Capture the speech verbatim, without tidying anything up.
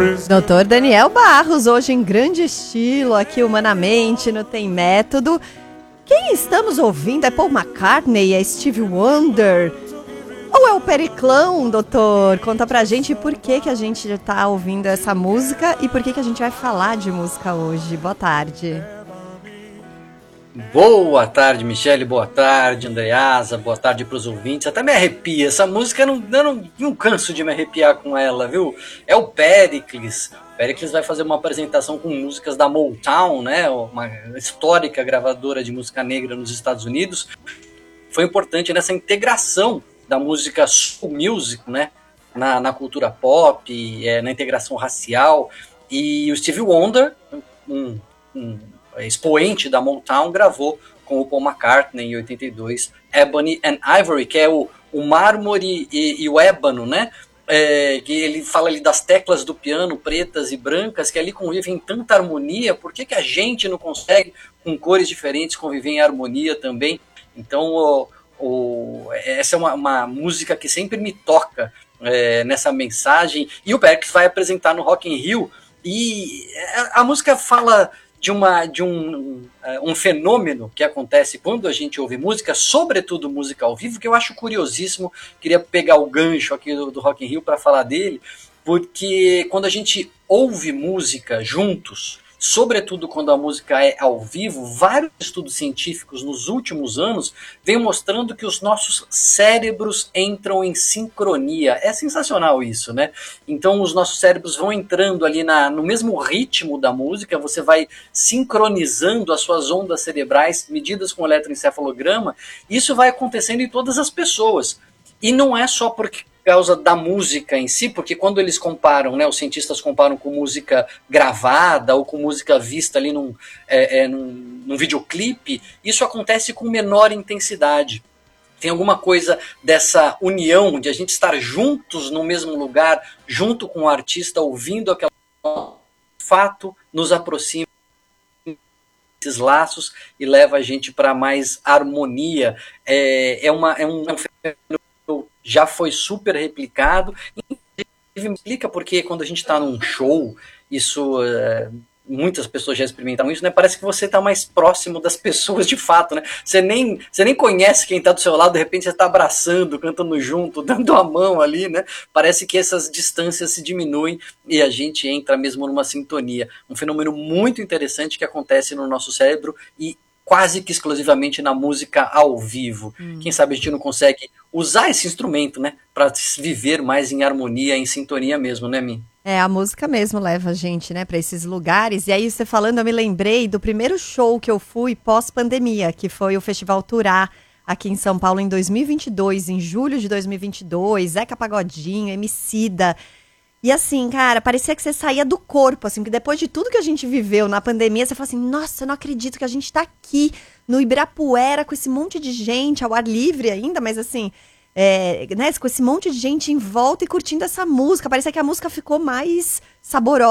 doutor Daniel Barros, hoje em grande estilo, aqui humanamente, no Tem Método. Quem estamos ouvindo é Paul McCartney, é Stevie Wonder? Ou é o Periclão, doutor? Conta pra gente por que, que a gente já tá ouvindo essa música e por que, que a gente vai falar de música hoje. Boa tarde. Boa tarde, Michele, boa tarde, Andreasa, boa tarde para os ouvintes. Até me arrepia, essa música eu não, eu não, não canso de me arrepiar com ela, viu? É o Pericles. O Pericles vai fazer uma apresentação com músicas da Motown, né? Uma histórica gravadora de música negra nos Estados Unidos. Foi importante nessa integração da música soul music, né? Na, na cultura pop, é, na integração racial. E o Stevie Wonder, um... um expoente da Motown, gravou com o Paul McCartney em oitenta e dois Ebony and Ivory, que é o, o mármore e, e o ébano, né? É, que ele fala ali das teclas do piano pretas e brancas que ali convivem em tanta harmonia. Por que, que a gente não consegue, com cores diferentes, conviver em harmonia também? Então o, o, essa é uma, uma música que sempre me toca é, nessa mensagem, e o Pericles vai apresentar no Rock in Rio, e a, a música fala de, uma, de um, um fenômeno que acontece quando a gente ouve música, sobretudo música ao vivo, que eu acho curiosíssimo. Queria pegar o gancho aqui do, do Rock in Rio para falar dele, porque quando a gente ouve música juntos, sobretudo quando a música é ao vivo, vários estudos científicos nos últimos anos vêm mostrando que os nossos cérebros entram em sincronia. É sensacional isso, né? Então os nossos cérebros vão entrando ali na, no mesmo ritmo da música, você vai sincronizando as suas ondas cerebrais, medidas com eletroencefalograma. Isso vai acontecendo em todas as pessoas. E não é só porque causa da música em si, porque quando eles comparam, né, os cientistas comparam com música gravada ou com música vista ali num, é, é, num, num videoclipe, isso acontece com menor intensidade. Tem alguma coisa dessa união, de a gente estar juntos no mesmo lugar, junto com o artista, ouvindo aquela fato, nos aproxima esses laços e leva a gente para mais harmonia. É, é, uma, é um fenômeno já foi super replicado. Inclusive, me explica porque quando a gente está num show, isso é, muitas pessoas já experimentaram isso, né? Parece que você está mais próximo das pessoas de fato, né? Você nem, você nem conhece quem está do seu lado, de repente você está abraçando, cantando junto, dando a mão ali, né? Parece que essas distâncias se diminuem e a gente entra mesmo numa sintonia. Um fenômeno muito interessante que acontece no nosso cérebro e quase que exclusivamente na música ao vivo. Hum. Quem sabe a gente não consegue usar esse instrumento, né, para viver mais em harmonia, em sintonia mesmo, né, Mi? É, a música mesmo leva a gente, né, para esses lugares. E aí você falando, eu me lembrei do primeiro show que eu fui pós-pandemia, que foi o Festival Turá, aqui em São Paulo, em dois mil e vinte e dois, em julho de dois mil e vinte e dois, Zeca Pagodinho, Emicida. E assim, cara, parecia que você saía do corpo, assim, que depois de tudo que a gente viveu na pandemia, você fala assim, nossa, eu não acredito que a gente tá aqui no Ibirapuera com esse monte de gente, ao ar livre ainda, mas assim, é, né, com esse monte de gente em volta e curtindo essa música. Parecia que a música ficou mais saborosa.